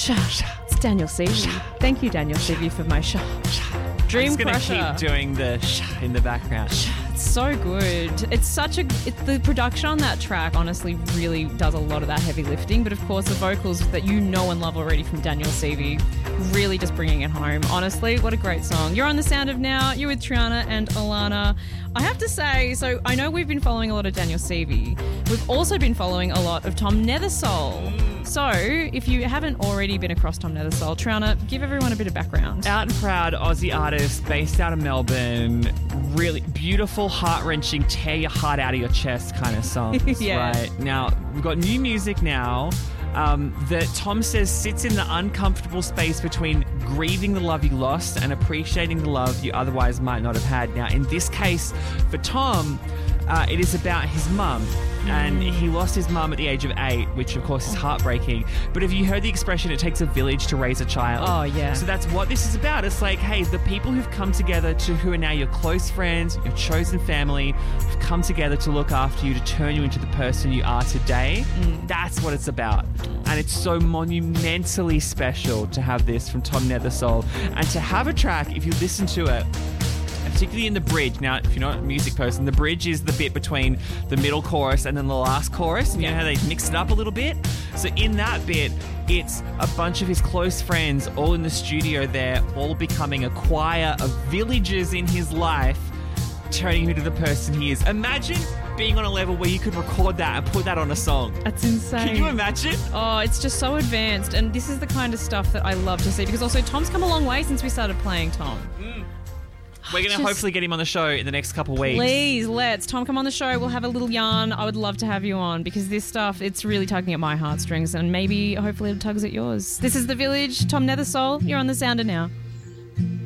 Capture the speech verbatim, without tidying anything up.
Sha, sha. It's Daniel Seavey. Thank you, Daniel Seavey, for my sha, sha. Dream I'm just Crusher. going to keep doing the sh in the background. It's so good. It's such a... It, the production on that track, honestly, really does a lot of that heavy lifting. But, of course, the vocals that you know and love already from Daniel Seavey, really just bringing it home. Honestly, what a great song. You're on The Sound of Now. You're with Triana and Alana. I have to say, so I know we've been following a lot of Daniel Seavey. We've also been following a lot of Tom Nethersole. So, if you haven't already been across Tom Nethersole, Triana, give everyone a bit of background. Out and proud Aussie artist based out of Melbourne. Really beautiful, heart-wrenching, tear your heart out of your chest kind of songs. Yeah. Right? Now, we've got new music now um, that Tom says sits in the uncomfortable space between grieving the love you lost and appreciating the love you otherwise might not have had. Now, in this case, for Tom, uh, it is about his mum. And he lost his mum at the age of eight, which of course is heartbreaking. But have you heard the expression, it takes a village to raise a child? Oh, yeah. So that's what this is about. It's like, hey, the people who've come together to who are now your close friends, your chosen family, who've come together to look after you, to turn you into the person you are today. Mm. That's what it's about. And it's so monumentally special to have this from Tom Nethersole. And to have a track, if you listen to it, particularly in the bridge. Now, if you're not a music person, the bridge is the bit between the middle chorus and then the last chorus. And you know how they mix it up a little bit? So in that bit, it's a bunch of his close friends all in the studio there, all becoming a choir of villagers in his life, turning him into the person he is. Imagine being on a level where you could record that and put that on a song. That's insane. Can you imagine? Oh, it's just so advanced. And this is the kind of stuff that I love to see, because also Tom's come a long way since we started playing Tom. Mm. We're going to Just- hopefully get him on the show in the next couple of weeks. Please, let's. Tom, come on the show. We'll have a little yarn. I would love to have you on, because this stuff, it's really tugging at my heartstrings, and maybe, hopefully, it tugs at yours. This is The Village. Tom Nethersole. You're on The Sounder now.